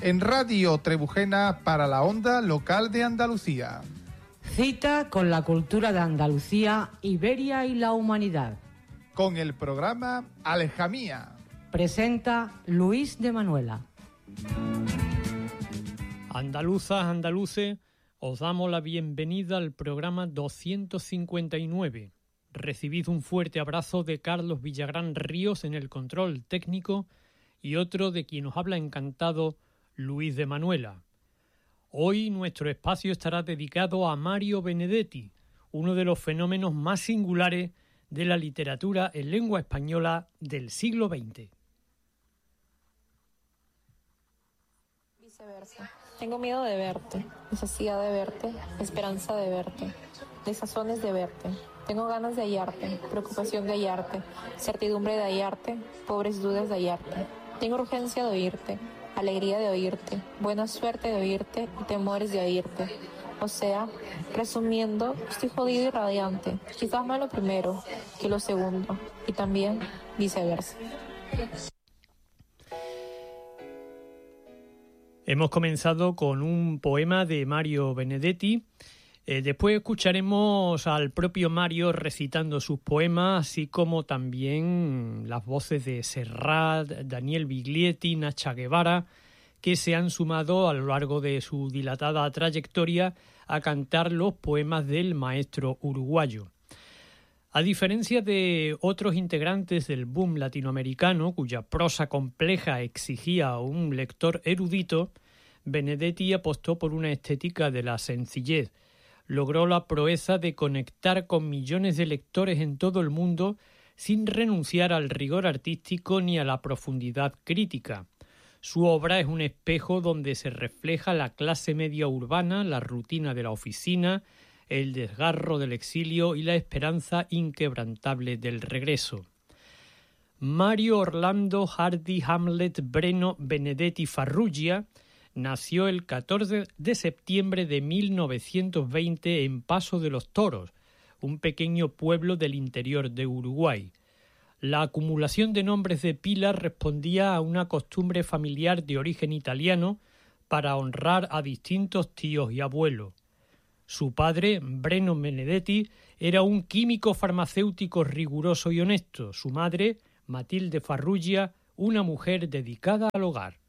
en Radio Trebujena para la onda local de Andalucía. Cita con la cultura de Andalucía, Iberia y la humanidad. Con el programa Aljamía. Presenta Luis de Manuela. Andaluzas, andaluces, os damos la bienvenida al programa 259. Recibid un fuerte abrazo de Carlos Villagrán Ríos en el control técnico y otro de quien os habla encantado, Luis de Manuela. Hoy nuestro espacio estará dedicado a Mario Benedetti, uno de los fenómenos más singulares de la literatura en lengua española del siglo XX. Viceversa. Tengo miedo de verte, necesidad de verte, esperanza de verte, desazones de verte. Tengo ganas de hallarte, preocupación de hallarte, certidumbre de hallarte, pobres dudas de hallarte. Tengo urgencia de oírte, alegría de oírte, buena suerte de oírte y temores de oírte. O sea, resumiendo, estoy jodido y radiante, quizás más lo primero que lo segundo, y también viceversa. Hemos comenzado con un poema de Mario Benedetti. Después escucharemos al propio Mario recitando sus poemas, así como también las voces de Serrat, Daniel Biglietti, Nacha Guevara, que se han sumado a lo largo de su dilatada trayectoria a cantar los poemas del maestro uruguayo. A diferencia de otros integrantes del boom latinoamericano, cuya prosa compleja exigía a un lector erudito, Benedetti apostó por una estética de la sencillez. Logró la proeza de conectar con millones de lectores en todo el mundo sin renunciar al rigor artístico ni a la profundidad crítica. Su obra es un espejo donde se refleja la clase media urbana, la rutina de la oficina, el desgarro del exilio y la esperanza inquebrantable del regreso. Mario Orlando Hardy Hamlet Breno Benedetti Farrugia nació el 14 de septiembre de 1920 en Paso de los Toros, un pequeño pueblo del interior de Uruguay. La acumulación de nombres de pila respondía a una costumbre familiar de origen italiano para honrar a distintos tíos y abuelos. Su padre, Breno Benedetti, era un químico farmacéutico riguroso y honesto. Su madre, Matilde Farrugia, una mujer dedicada al hogar.